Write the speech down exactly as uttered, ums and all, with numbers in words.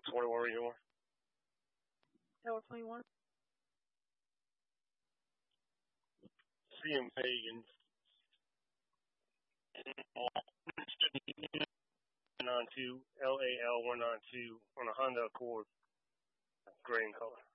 twenty-one anymore. L twenty-one. C M Pagan. one ninety-two L A L one ninety-two on a Honda Accord, gray in color.